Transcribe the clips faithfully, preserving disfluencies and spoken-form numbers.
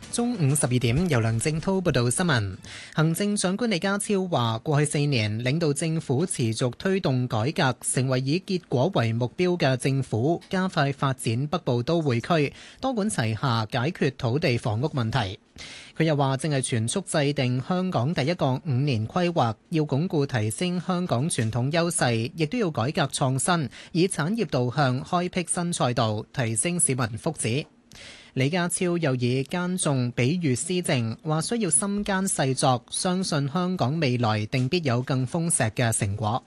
中午十二點，由梁正滔報道新聞。行政長官李家超話：過去四年，領導政府持續推動改革，成為以結果為目標嘅政府，加快發展北部都會區，多管齊下解決土地房屋問題。佢又話：正係全速制定香港第一個五年規劃，要鞏固提升香港傳統優勢，亦都要改革創新，以產業導向開闢新賽道，提升市民福祉。李家超又以耕種比喻施政，話需要深耕細作，相信香港未來定必有更豐碩嘅成果。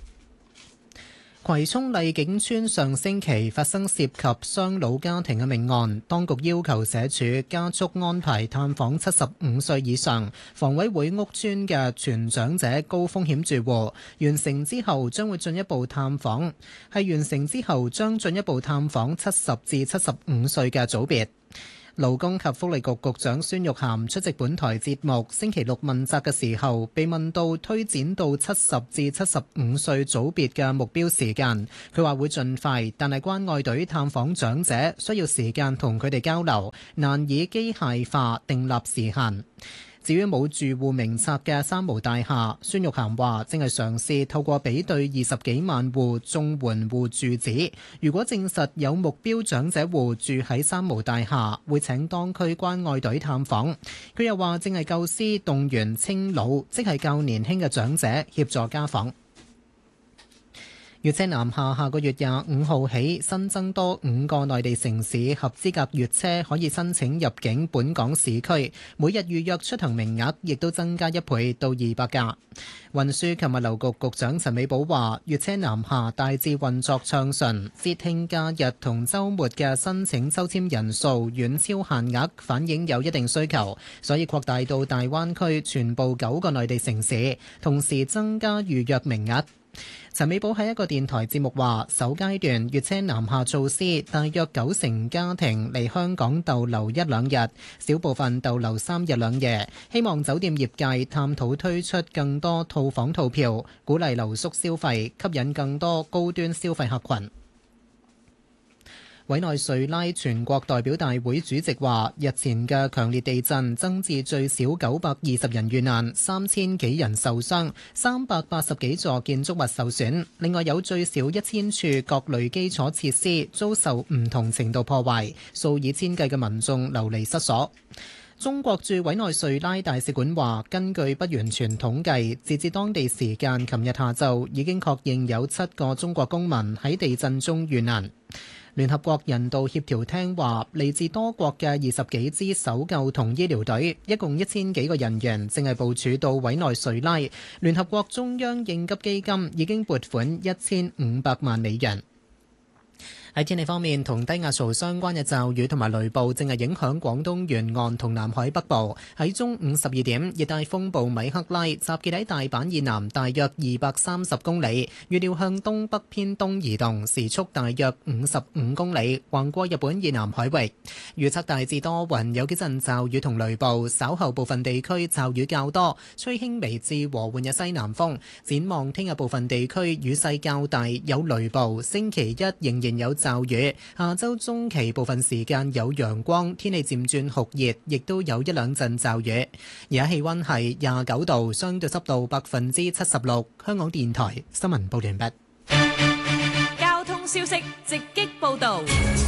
葵涌麗景村上星期發生涉及雙老家庭嘅命案，當局要求社署加速安排探訪七十五歲以上房委會屋邨嘅全長者高風險住戶，完成之後將會進一步探訪，係完成之後將進一步探訪七十至七十五歲嘅組別。勞工及福利局局長孫玉菡出席本台節目星期六問責嘅時候，被問到推展到七十至七十五歲組別嘅目標時間，佢話會盡快，但係關愛隊探訪長者需要時間同佢哋交流，難以機械化訂立時限。至於冇住戶名冊嘅三無大廈，孫玉菡話正係嘗試透過比對二十幾萬戶綜援戶住址，如果證實有目標長者戶住喺三無大廈，會請當區關愛隊探訪。佢又話正係構思動員青老，即係較年輕嘅長者協助家訪。粵車南下下個月廿五號起新增多五個內地城市合資格粵車可以申請入境本港市區，每日預約出行名額亦都增加一倍到二百架。運輸及物流局局長陳美寶話：粵車南下大致運作暢順，節慶假日同週末嘅申請抽籤人數遠超限額，反映有一定需求，所以擴大到大灣區全部九個內地城市，同時增加預約名額。陳美寶喺一個電台節目話，首階段粵車南下措施，大約九成家庭嚟香港逗留一兩日，少部分逗留三日兩夜。希望酒店業界探討推出更多套房套票，鼓勵留宿消費，吸引更多高端消費客群。委內瑞拉全國代表大會主席話：日前嘅強烈地震增至最少九百二十人遇難，三千幾人受傷，三百八十幾座建築物受損。另外有最少一千處各類基礎設施遭受唔同程度破壞，數以千計嘅民眾流離失所。中國駐委內瑞拉大使館話，根據不完全統計，截至當地時間琴日下晝，已經確認有七個中國公民喺地震中遇難。聯合國人道協調廳話，嚟自多國嘅二十幾支搜救同醫療隊，一共一千幾個人員，正係部署到委內瑞拉。聯合國中央應急基金已經撥款一千五百萬美元。喺天氣方面，同低壓槽相關嘅驟雨同埋雷暴正係影響廣東沿岸同南海北部。喺中午十二點，熱帶風暴米克拉集結喺大阪以南大約二百三十公里，預料向東北偏東移動，時速大約五十五公里，橫過日本以南海域。預測大致多雲，有幾陣驟雨同雷暴，稍後部分地區驟雨較多，吹輕微至和緩嘅西南風。展望聽日部分地區雨勢較大，有雷暴。星期一仍然有驟雨，下周中期部分時間有陽光，天氣漸轉酷熱，亦都有一兩陣驟雨。而家氣溫係廿九度，相對濕度百分之七十六。香港電台新聞報完畢。 交通消息直擊報道。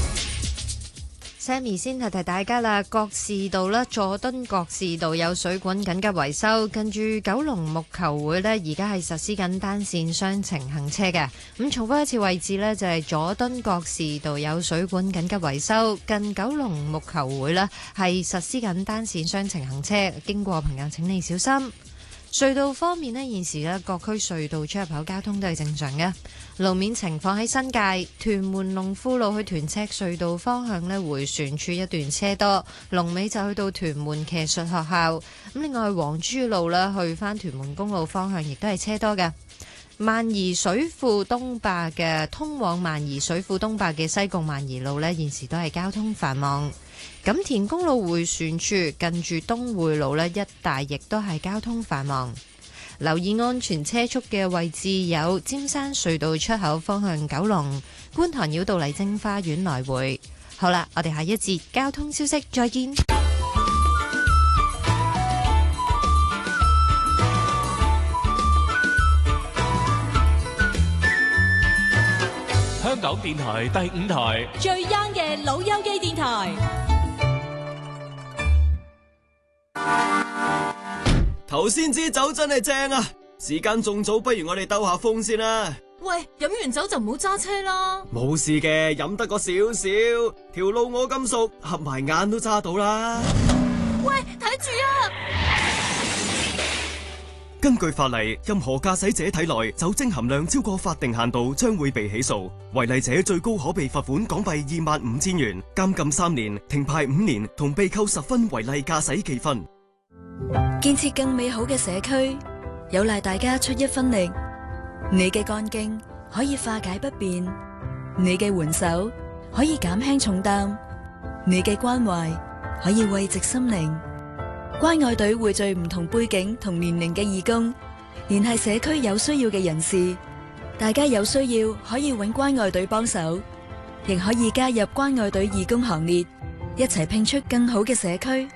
Sammy 先提提大家啦，覺士道啦，佐敦覺士道有水管緊急維修，近住九龍木球會呢，而家係實施緊單線雙程行車嘅。咁重複一次位置呢，就係佐敦覺士道有水管緊急維修，近九龍木球會呢，係實施緊單線雙程行車，經過朋友請你小心。隧道方面呢，現時呢各區隧道出入口交通都係正常嘅。路面情況喺新界屯門龍富路去屯赤隧道方向呢，迴旋處一段車多，龍尾就去到屯門騎術學校。咁另外黃珠路呢，去返屯門公路方向亦都係車多嘅。萬宜水庫東壩嘅通往萬宜水庫東壩嘅西貢萬宜路呢，現時都係交通繁忙。錦田公路迴旋處近住東匯路呢，一帶亦都係交通繁忙。留意安全車速嘅位置有尖山隧道出口方向九龍、觀塘繞道麗晶花園來回。好啦，我哋下一節交通消息再見。 香港電台第五台， 最 young 嘅老友記電台。 頭先支酒真係正啊！時間仲早，不如我哋兜下風先啦。 喂，飲完酒就唔好揸車啦。 冇事嘅，飲得個少少，條路我咁熟，合埋眼都揸到啦。 喂，睇住啊！ 根據法例，任何駕駛者體內酒精含量超過法定限度，將會被起訴。違例者最高可被罰款港幣二萬五千元、監禁三年、停牌五年，同被扣十分違例駕駛記分。 建設更美好嘅社區，有賴大家出一分力。你嘅幹勁可以化解不便，你嘅援手可以減輕重擔，你嘅關懷可以慰藉心靈。關愛隊匯聚唔同背景同年齡嘅義工，聯繫社區有需要嘅人士。大家有需要可以搵關愛隊幫手，亦可以加入關愛隊義工行列，一齊拼出更好嘅社區。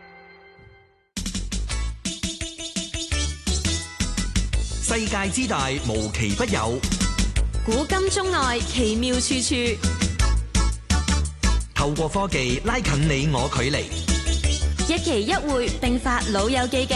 世界之大，無奇不有。 古今中外，奇妙處處。 透過科技拉近你我距離， 一期一會，並發老友記嘅